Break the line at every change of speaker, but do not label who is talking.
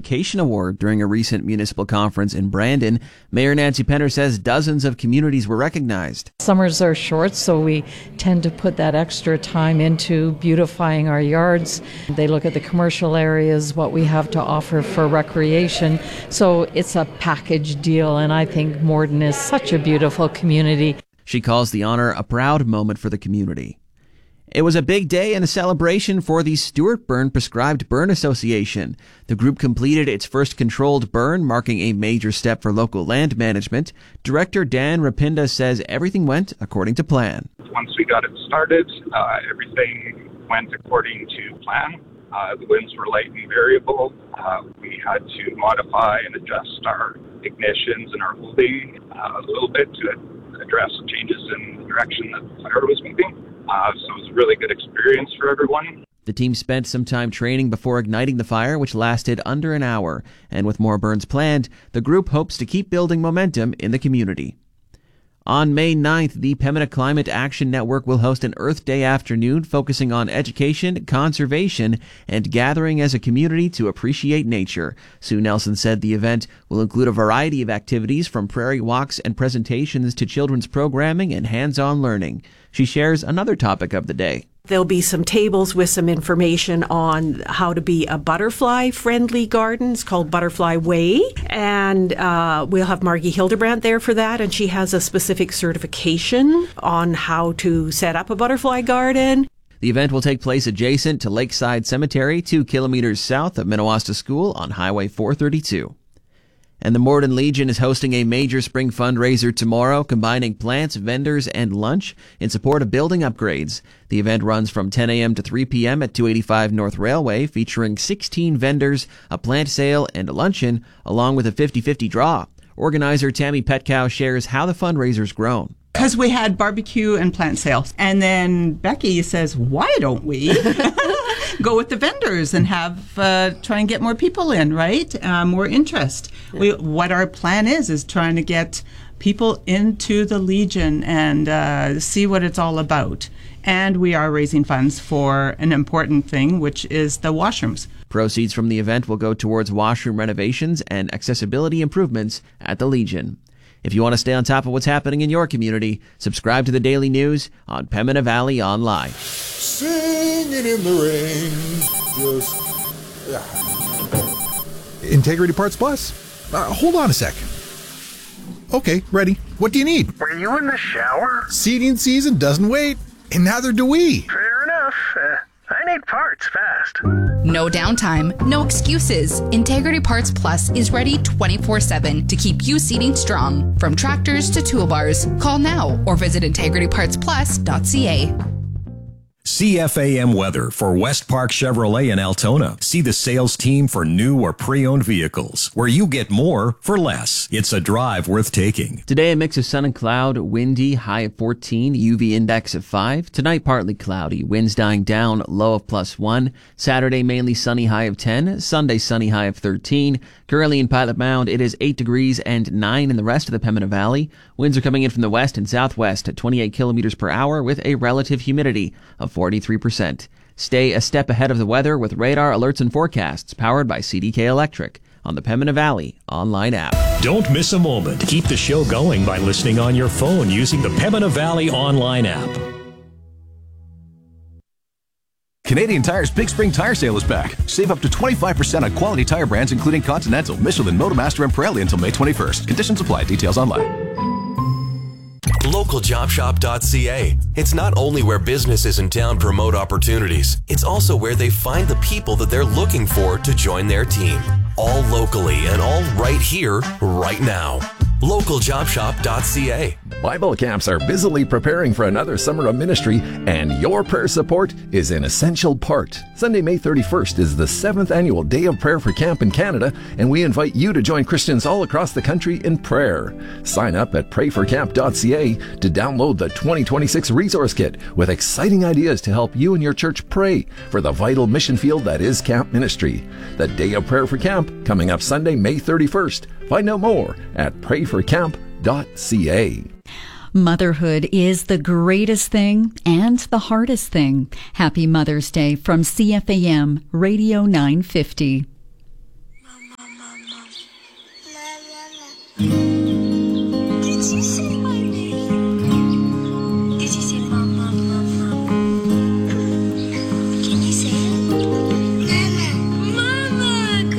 Education Award during a recent municipal conference in Brandon. Mayor Nancy Penner says dozens of communities were recognized.
Summers are short, so we tend to put that extra time into beautifying our yards. They look at the commercial areas, what we have to offer for recreation. So it's a package deal, and I think Morden is such a beautiful community.
She calls the honor a proud moment for the community. It was a big day and a celebration for the Stuart Burn Prescribed Burn Association. The group completed its first controlled burn, marking a major step for local land management. Director Dan Rapinda says everything went according to plan.
Once we got it started, everything went according to plan. The winds were light and variable. We had to modify and adjust our ignitions and our holding a little bit to address changes in the direction that the fire was moving. So it was a really good experience for everyone.
The team spent some time training before igniting the fire, which lasted under an hour. And with more burns planned, the group hopes to keep building momentum in the community. On May 9th, the Pembina Climate Action Network will host an Earth Day afternoon focusing on education, conservation, and gathering as a community to appreciate nature. Sue Nelson said the event will include a variety of activities from prairie walks and presentations to children's programming and hands-on learning. She shares another topic of the day.
There'll be some tables with some information on how to be a butterfly-friendly garden. It's called Butterfly Way. And we'll have Margie Hildebrandt there for that. And she has a specific certification on how to set up a butterfly garden.
The event will take place adjacent to Lakeside Cemetery, 2 kilometers south of Minnewaska School on Highway 432. And the Morden Legion is hosting a major spring fundraiser tomorrow, combining plants, vendors, and lunch in support of building upgrades. The event runs from 10 a.m. to 3 p.m. at 285 North Railway, featuring 16 vendors, a plant sale, and a luncheon, along with a 50-50 draw. Organizer Tammy Petkow shares how the fundraiser's grown.
Because we had barbecue and plant sales. And then Becky says, why don't we go with the vendors and have try and get more people in, right? More interest. What our plan is trying to get people into the Legion and see what it's all about. And we are raising funds for an important thing, which is the washrooms.
Proceeds from the event will go towards washroom renovations and accessibility improvements at the Legion. If you want to stay on top of what's happening in your community, subscribe to the Daily News on Pembina Valley Online.
Singing in the rain, Integrity Parts Plus? Hold on a sec. Okay, ready. What do you need?
Were you in the shower?
Seeding season doesn't wait, and neither do we.
Fair enough. I need parts fast.
No downtime, no excuses. Integrity Parts Plus is ready 24/7 to keep you seating strong. From tractors to toolbars, call now or visit integritypartsplus.ca.
CFAM weather for West Park Chevrolet in Altona. See the sales team for new or pre-owned vehicles, where you get more for less. It's a drive worth taking.
Today, a mix of sun and cloud, windy, high of 14, UV index of 5. Tonight, partly cloudy, winds dying down, low of +1. Saturday, mainly sunny, high of 10. Sunday, sunny, high of 13. Currently in Pilot Mound, it is 8 degrees and 9 in the rest of the Pembina Valley. Winds are coming in from the west and southwest at 28 kilometers per hour with a relative humidity of 43%. Stay a step ahead of the weather with radar alerts and forecasts powered by CDK Electric on the Pembina Valley online app.
Don't miss a moment. Keep the show going by listening on your phone using the Pembina Valley online app.
Canadian Tire's Big Spring Tire Sale is back. Save up to 25% on quality tire brands including Continental, Michelin, Motomaster, and Pirelli until May 21st. Conditions apply. Details online.
LocalJobShop.ca. It's not only where businesses in town promote opportunities, it's also where they find the people that they're looking for to join their team. All locally and all right here, right now. LocalJobShop.ca.
Bible camps are busily preparing for another summer of ministry, and your prayer support is an essential part. Sunday, May 31st is the 7th annual Day of Prayer for Camp in Canada, and we invite you to join Christians all across the country in prayer. Sign up at prayforcamp.ca to download the 2026 Resource Kit with exciting ideas to help you and your church pray for the vital mission field that is camp ministry. The Day of Prayer for Camp coming up Sunday, May 31st. Find out more at prayforcamp.ca.
Motherhood is the greatest thing and the hardest thing. Happy Mother's Day from CFAM Radio 950.
Mama.